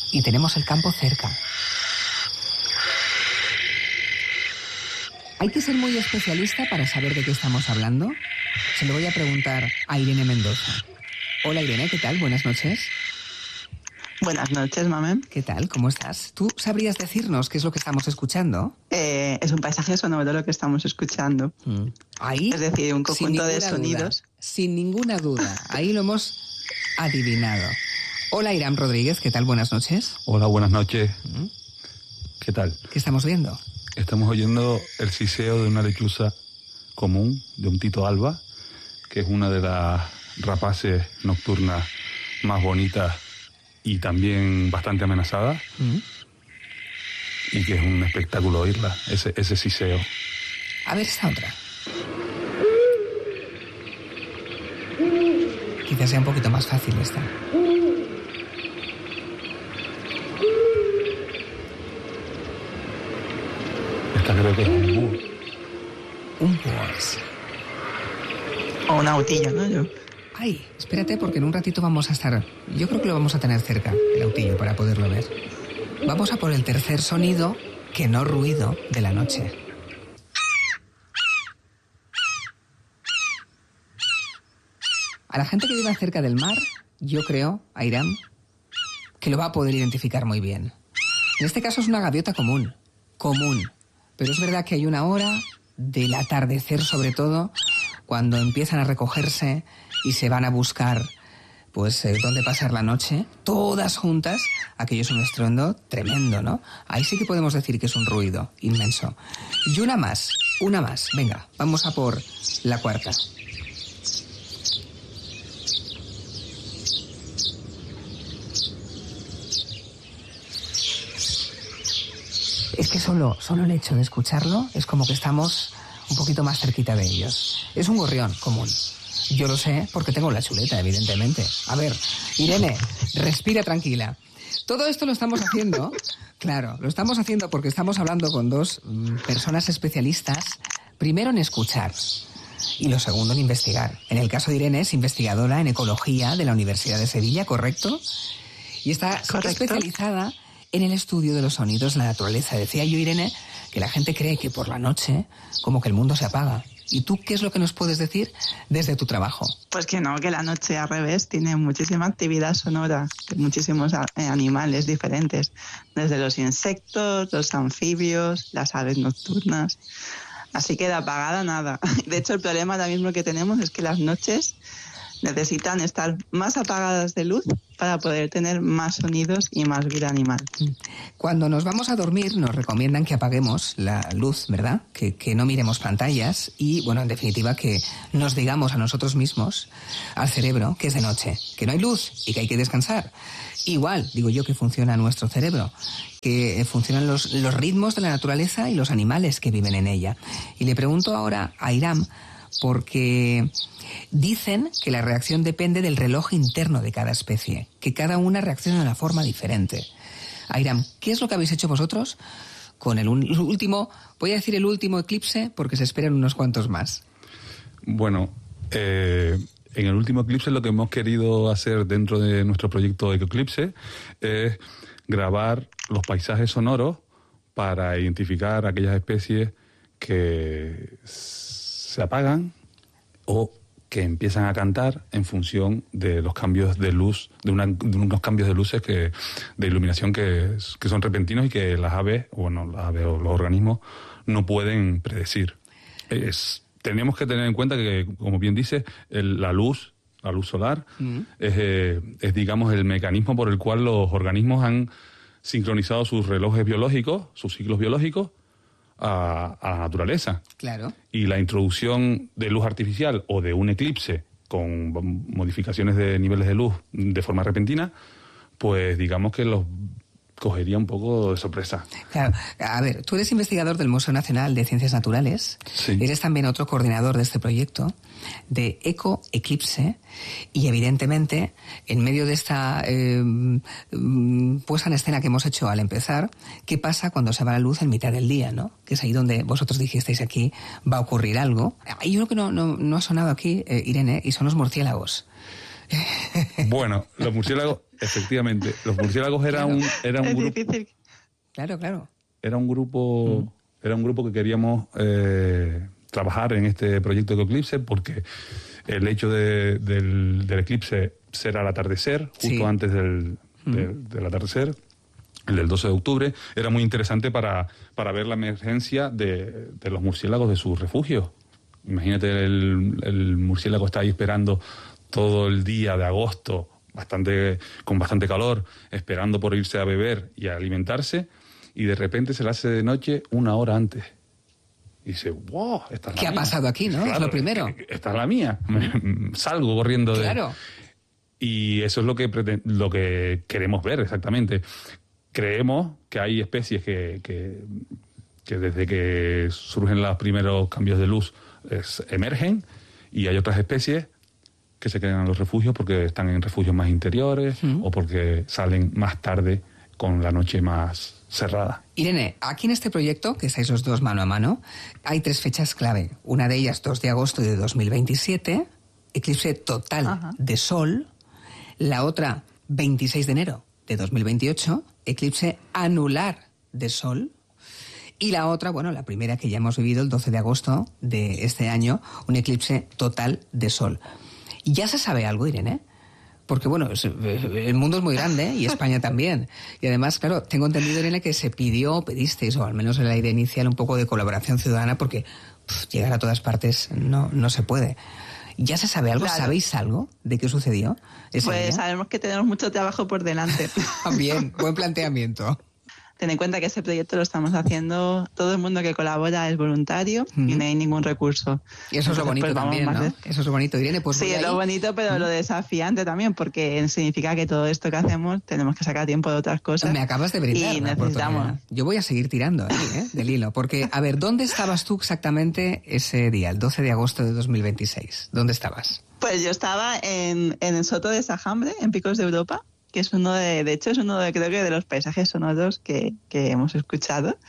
y tenemos el campo cerca. ¿Hay que ser muy especialista para saber de qué estamos hablando? Se lo voy a preguntar a Irene Mendoza. Hola Irene, ¿qué tal? Buenas noches. Buenas noches, Mamen. ¿Qué tal? ¿Cómo estás? ¿Tú sabrías decirnos qué es lo que estamos escuchando? Es un paisaje sonoro lo que estamos escuchando. Ahí, es decir, un conjunto de sonidos. Sin ninguna duda. Ahí lo hemos adivinado. Hola Iram Rodríguez, ¿qué tal? Buenas noches. Hola, buenas noches. ¿Qué tal? ¿Qué estamos viendo? Estamos oyendo el siseo de una lechuza común, de un tito alba, que es una de las rapaces nocturnas más bonitas y también bastante amenazada, y que es un espectáculo oírla, ese siseo. A ver esta otra. Quizás sea un poquito más fácil esta. Esta creo que es un búho. Un búho es. O una autilla, ¿no? Ay, espérate porque en un ratito vamos a estar... Yo creo que lo vamos a tener cerca, el autillo, para poderlo ver. Vamos a por el tercer sonido, que no ruido, de la noche. A la gente que viva cerca del mar, yo creo, Airam, que lo va a poder identificar muy bien. En este caso es una gaviota común. Pero es verdad que hay una hora del atardecer, sobre todo, cuando empiezan a recogerse y se van a buscar, pues, dónde pasar la noche, todas juntas. Aquello es un estruendo tremendo, ¿no? Ahí sí que podemos decir que es un ruido inmenso. Y una más. Venga, vamos a por la cuarta. Es que solo el hecho de escucharlo es como que estamos un poquito más cerquita de ellos. Es un gorrión común. Yo lo sé porque tengo la chuleta, evidentemente. A ver, Irene, respira tranquila. Todo esto lo estamos haciendo, claro, lo estamos haciendo porque estamos hablando con dos personas especialistas, primero en escuchar y lo segundo en investigar. En el caso de Irene es investigadora en ecología de la Universidad de Sevilla, ¿correcto? Y está especializada en el estudio de los sonidos de la naturaleza. Decía yo, Irene, que la gente cree que por la noche como que el mundo se apaga. ¿Y tú qué es lo que nos puedes decir desde tu trabajo? Pues que no, que la noche al revés tiene muchísima actividad sonora, muchísimos animales diferentes, desde los insectos, los anfibios, las aves nocturnas. Así que de apagada nada. De hecho, el problema ahora mismo que tenemos es que las noches necesitan estar más apagadas de luz para poder tener más sonidos y más vida animal. Cuando nos vamos a dormir nos recomiendan que apaguemos la luz, ¿verdad? Que no miremos pantallas y, bueno, en definitiva, que nos digamos a nosotros mismos, al cerebro, que es de noche, que no hay luz y que hay que descansar. Igual, digo yo, que funciona nuestro cerebro, que funcionan los ritmos de la naturaleza y los animales que viven en ella. Y le pregunto ahora a Iram, porque dicen que la reacción depende del reloj interno de cada especie, que cada una reacciona de una forma diferente. Airam, ¿qué es lo que habéis hecho vosotros con el último, voy a decir el último eclipse, porque se esperan unos cuantos más? Bueno, en el último eclipse lo que hemos querido hacer dentro de nuestro proyecto Eclipse es grabar los paisajes sonoros para identificar aquellas especies que se apagan o que empiezan a cantar en función de los cambios de luz, de unos cambios de luces de iluminación que son repentinos y que las aves o los organismos no pueden predecir. Tenemos que tener en cuenta que, como bien dice, la luz solar es, digamos, el mecanismo por el cual los organismos han sincronizado sus relojes biológicos, sus ciclos biológicos, a la naturaleza. Claro. Y la introducción de luz artificial o de un eclipse con modificaciones de niveles de luz de forma repentina, pues digamos que los cogería un poco de sorpresa. Claro. A ver, tú eres investigador del Museo Nacional de Ciencias Naturales. Sí. Eres también otro coordinador de este proyecto de Eclipse y evidentemente en medio de esta puesta en escena que hemos hecho al empezar, ¿qué pasa cuando se va la luz en mitad del día, no? Que es ahí donde vosotros dijisteis aquí va a ocurrir algo. Hay uno que no ha sonado aquí, Irene, y son los murciélagos. Bueno, los murciélagos Efectivamente, los murciélagos era un grupo. Difícil. Claro. Era un grupo que queríamos trabajar en este proyecto de Eclipse, porque el hecho del eclipse será al atardecer, justo antes del atardecer, el del 12 de octubre, era muy interesante para ver la emergencia de los murciélagos de sus refugios. Imagínate, el murciélago está ahí esperando todo el día de agosto, con bastante calor, esperando por irse a beber y a alimentarse, y de repente se le hace de noche 1 hora antes. Y dice, wow, esta es la ¿Qué mía. ha pasado aquí, no? Claro, Es lo primero. Esta es la mía. Salgo corriendo de... Claro. Y eso es lo que queremos ver exactamente. Creemos que hay especies que desde que surgen los primeros cambios de luz emergen, y hay otras especies que se quedan en los refugios porque están en refugios más interiores o porque salen más tarde con la noche más cerrada. Irene, aquí en este proyecto, que estáis los dos mano a mano, hay 3 fechas clave. Una de ellas, 2 de agosto de 2027, eclipse total de Sol. La otra, 26 de enero de 2028, eclipse anular de Sol. Y la otra, bueno, la primera que ya hemos vivido, el 12 de agosto de este año, un eclipse total de Sol. ¿Ya se sabe algo, Irene? Porque, bueno, el mundo es muy grande y España también. Y además, claro, tengo entendido, Irene, que pedisteis, o al menos en la idea inicial, un poco de colaboración ciudadana, porque llegar a todas partes no se puede. ¿Ya se sabe algo? Claro. ¿Sabéis algo de qué sucedió ese día? Pues sabemos que tenemos mucho trabajo por delante. Bien, buen planteamiento. Ten en cuenta que ese proyecto lo estamos haciendo, todo el mundo que colabora es voluntario y no hay ningún recurso. Y eso es lo bonito también, ¿no? Eso es lo bonito, Irene. Pues sí, es lo bonito, pero lo desafiante también, porque significa que todo esto que hacemos tenemos que sacar tiempo de otras cosas. Me acabas de brindar y la necesitamos. oportunidad. Yo voy a seguir tirando ahí, del hilo, porque, a ver, ¿dónde estabas tú exactamente ese día, el 12 de agosto de 2026? ¿Dónde estabas? Pues yo estaba en el Soto de Sajambre, en Picos de Europa, que es uno de hecho es uno creo que de los paisajes sonoros que hemos escuchado.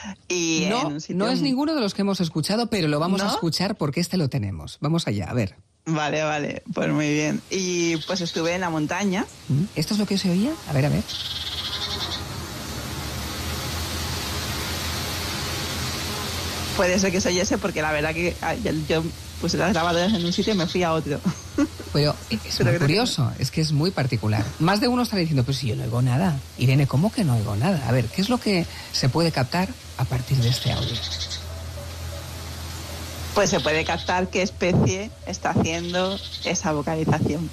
Y no es ninguno de los que hemos escuchado, pero lo vamos a escuchar porque este lo tenemos. Vamos allá, a ver. Vale, pues muy bien. Y pues estuve en la montaña. ¿Esto es lo que se oía? A ver. Puede ser que se oyese porque la verdad que yo puse las grabadoras en un sitio y me fui a otro. Pero es muy curioso, es que es muy particular. Más de uno estará diciendo, pues si yo no oigo nada. Irene, ¿cómo que no oigo nada? A ver, ¿qué es lo que se puede captar a partir de este audio? Pues se puede captar qué especie está haciendo esa vocalización.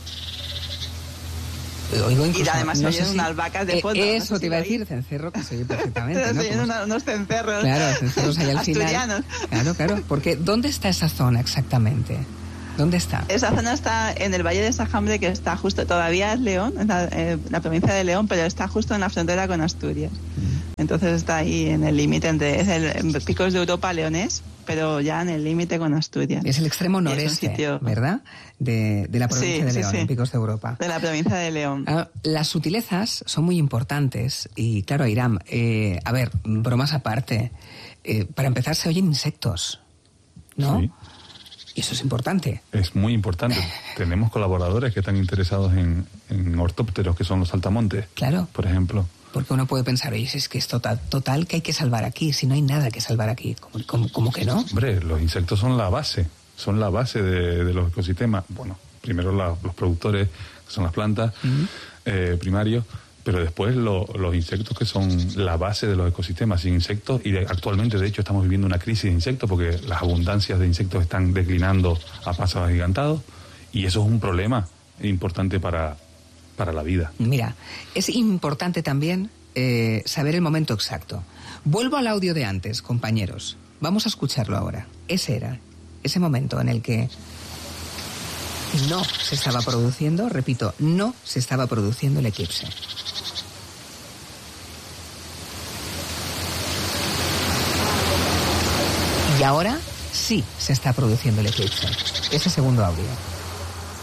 Oigo incluso, y además se oyen unas vacas de fondo. Eso te iba a decir, cencerro, que se oye perfectamente. Se oyen unos cencerros. Claro, cencerros allá al asturianos. Final. Claro, porque ¿dónde está esa zona exactamente? ¿Dónde está? Esa zona está en el Valle de Sajambre, que está justo, todavía es León, en la provincia de León, pero está justo en la frontera con Asturias. Entonces está ahí en el límite es el Picos de Europa leonés, pero ya en el límite con Asturias. Es el extremo noreste, ¿verdad? De la provincia de León, en Picos de Europa. De la provincia de León. Las sutilezas son muy importantes y, claro, Iram, a ver, bromas aparte, para empezar se oyen insectos, ¿no? Sí. Y eso es importante. Es muy importante. Tenemos colaboradores que están interesados en ortópteros, que son los saltamontes. Claro. Por ejemplo. Porque uno puede pensar, oye, es que es total que hay que salvar aquí, si no hay nada que salvar aquí. ¿Cómo que no? Hombre, los insectos son la base de los ecosistemas. Bueno, primero los productores, que son las plantas, primarios, pero después los insectos, que son la base de los ecosistemas. Sin insectos, y actualmente de hecho estamos viviendo una crisis de insectos porque las abundancias de insectos están declinando a pasos agigantados, y eso es un problema importante para la vida. Mira, es importante también saber el momento exacto. Vuelvo al audio de antes, compañeros. Vamos a escucharlo ahora. Ese era ese momento en el que no se estaba produciendo, repito, no se estaba produciendo el eclipse. Y ahora sí se está produciendo el eclipse. Ese segundo audio.